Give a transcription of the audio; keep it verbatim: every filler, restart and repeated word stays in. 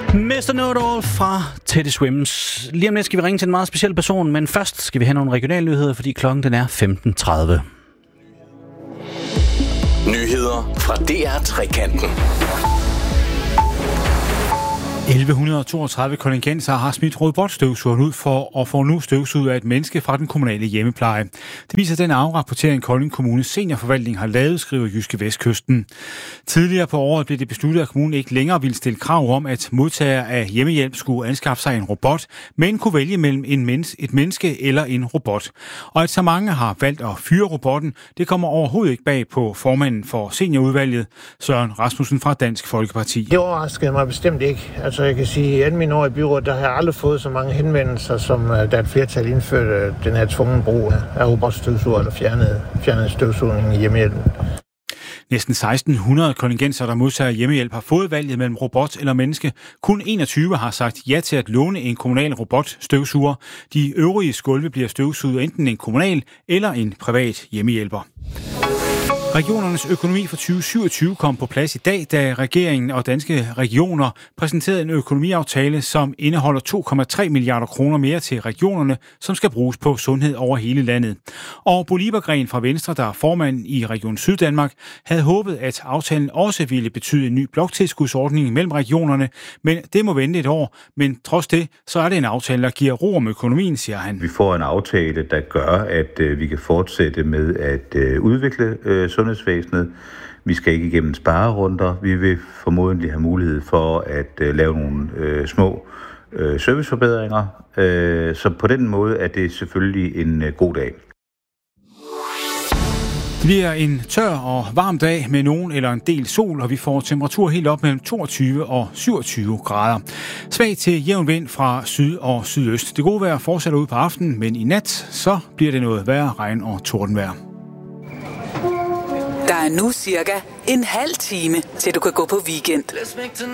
mister Know-it-all fra Teddy Swims. Lige om lidt skal vi ringe til en meget speciel person, men først skal vi have nogle regionale nyheder, fordi klokken den er femten tredive. Nyheder fra D R Trekanten. elleve toogtredive koldingenser har smidt robotstøvsugeren ud for og får nu støvsuget af et menneske fra den kommunale hjemmepleje. Det viser den afrapportering, Kolding Kommunes seniorforvaltning har lavet, skriver Jyske Vestkysten. Tidligere på året blev det besluttet, at kommunen ikke længere ville stille krav om, at modtagere af hjemmehjælp skulle anskaffe sig en robot, men kunne vælge mellem en mens- et menneske eller en robot. Og at så mange har valgt at fyre robotten, det kommer overhovedet ikke bag på formanden for seniorudvalget, Søren Rasmussen fra Dansk Folkeparti. Det overraskede mig bestemt ikke. Altså jeg kan sige, at i atten mine år i byrådet, der har jeg aldrig fået så mange henvendelser, som da et flertal indførte den her tvungen brug af robotstøvsuger eller fjernede, fjernede støvsugning i hjemmehjælpen. Næsten seksten hundrede koldingenser, der modtager hjemmehjælp, har fået valget mellem robot eller menneske. Kun enogtyve har sagt ja til at låne en kommunal robotstøvsuger. De øvrige skulve bliver støvsuget enten en kommunal eller en privat hjemmehjælper. Regionernes økonomi for tyve syvogtyve kom på plads i dag, da regeringen og danske regioner præsenterede en økonomiaftale, som indeholder to komma tre milliarder kroner mere til regionerne, som skal bruges på sundhed over hele landet. Og Bo Liebergreen fra Venstre, der er formand i Region Syddanmark, havde håbet, at aftalen også ville betyde en ny bloktilskudsordning mellem regionerne, men det må vente et år. Men trods det, så er det en aftale, der giver ro om økonomien, siger han. Vi får en aftale, der gør, at øh, vi kan fortsætte med at øh, udvikle øh, sundhedsvæsenet. Vi skal ikke igennem sparerunder. Vi vil formodentlig have mulighed for at uh, lave nogle uh, små uh, serviceforbedringer. Uh, så på den måde er det selvfølgelig en uh, god dag. Det bliver en tør og varm dag med nogen eller en del sol, og vi får temperatur helt op mellem toogtyve og syvogtyve grader. Svag til jævn vind fra syd og sydøst. Det gode vejr fortsætter ud på aftenen, men i nat så bliver det noget værre regn og tordenvejr. Der er nu cirka en halv time, til du kan gå på weekend.